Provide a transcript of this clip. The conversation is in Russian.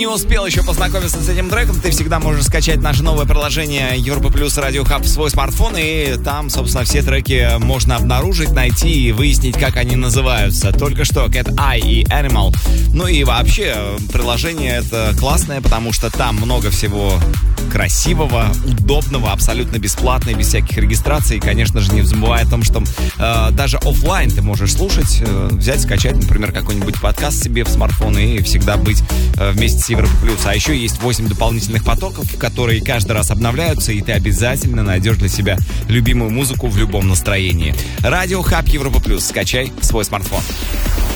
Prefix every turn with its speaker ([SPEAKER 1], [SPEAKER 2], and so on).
[SPEAKER 1] Не успел еще познакомиться с этим треком, ты всегда можешь скачать наше новое приложение Европа Плюс Радио Хаб в свой смартфон, и там, собственно, все треки можно обнаружить, найти и выяснить, как они называются. Только что Cat Eye и Animal. Ну и вообще, приложение это классное, потому что там много всего красивого, удобного, абсолютно бесплатно и без всяких регистраций. И, конечно же, не забывай о том, что даже офлайн ты можешь слушать, взять, скачать, например, какой-нибудь подкаст себе в смартфон и всегда быть вместе с Европа Плюс. А еще есть 8 дополнительных потоков, которые каждый раз обновляются, и ты обязательно найдешь для себя любимую музыку в любом настроении. Радио Хаб Европа Плюс. Скачай в свой смартфон.